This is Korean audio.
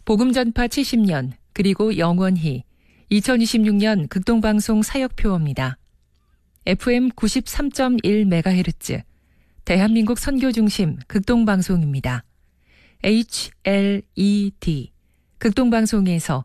복음전파 70년 그리고 영원히 2026년 극동방송 사역표어입니다. FM 93.1MHz 대한민국 선교중심 극동방송입니다. HLED 극동방송에서